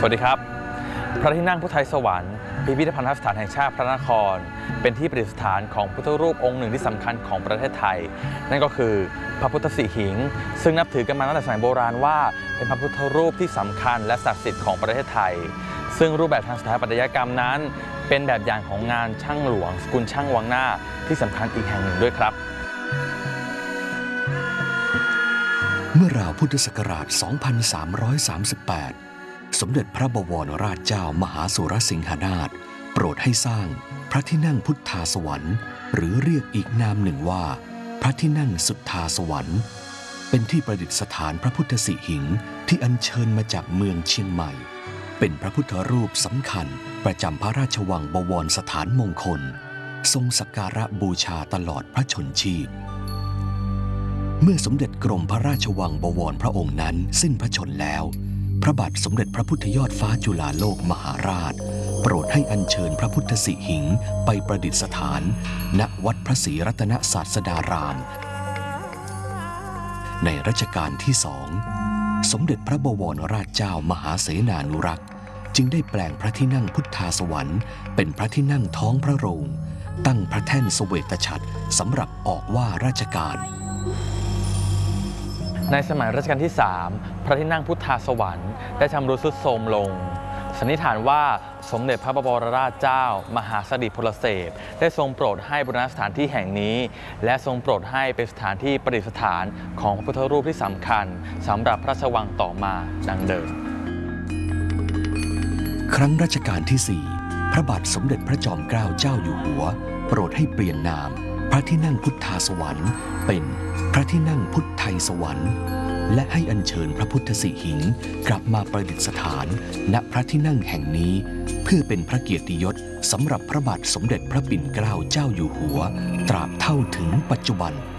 วัสดีครับพระที่นั่งพุทธไทยสวรรค์พิพิธภัณฑสถานแห่งชาติพระนครเป็นที่ประดิษฐานของพุทธรูปองค์หนึ่งที่สำคัญของประเทศไทยนั่นก็คือพระพุทธสิหิงค์ซึ่งนับถือกันมาตั้งแต่สมัยโบราณว่าเป็นพระพุทธรูปที่สำคัญและศักดิ์สิทธิ์ของประเทศไทยซึ่งรูปแบบทางสถาปัตยกรรมนั้นเป็นแบบอย่างของงานช่างหลวงสกุลช่างวังหน้าที่สำคัญอีกแห่งหนึ่งด้วยครับเมื่อราวพุทธศักราช 2338 สมเด็จพระบวรราชเจ้ามหาสุรสิงหนาถโปรดให้สร้างพระที่นั่งพุทธาสวรรค์หรือเรียกอีกนามหนึ่งว่าพระที่นั่งสุทธาสวรรค์เป็นที่ประดิษฐานพระพุทธสิหิงค์ที่อัญเชิญมาจากเมืองเชียงใหม่เป็นพระพุทธรูปสำคัญประจำพระราชวังบวรสถานมงคลทรงสักการะบูชาตลอดพระชนชีพเมื่อสมเด็จกรมพระราชวังบวรพระองค์นั้นสิ้นพระชนแล้วพระบาทสมเด็จพระพุทธยอดฟ้าจุฬาโลกมหาราชโปรดให้อัญเชิญพระพุทธสิหิงค์ไปประดิษฐานณวัดพระศรีรัตนศาสดารามในรัชกาลที่สองสมเด็จพระบวรราชเจ้ามหาเสนานุรักษ์จึงได้แปลงพระที่นั่งพุทธาสวรรค์เป็นพระที่นั่งท้องพระโรงตั้งพระแท่นเสวตฉัตรสำหรับออกว่าราชการในสมัยรัชกาลที่ 3 พระที่นั่งพุทธาสวรรค์ได้ชำรุดทรุดโทรมลงสันนิษฐานว่าสมเด็จพระบวรราชเจ้ามหาสดิพลเสพได้ทรงโปรดให้บูรณะสถานที่แห่งนี้และทรงโปรดให้เป็นสถานที่ประดิษฐานของพระพุทธรูปที่สำคัญสำหรับพระราชวังต่อมาดังเดิมครั้งรัชกาลที่ 4 พระบาทสมเด็จพระจอมเกล้าเจ้าอยู่หัวโปรดให้เปลี่ยนนามพระที่นั่งพุทธาสวรรค์เป็นพระที่นั่งพุทธไทยสวรรค์และให้อัญเชิญพระพุทธสิหิงค์กลับมาประดิษฐานณพระที่นั่งแห่งนี้เพื่อเป็นพระเกียรติยศสำหรับพระบาทสมเด็จพระปิ่นเกล้าเจ้าอยู่หัวตราบเท่าถึงปัจจุบัน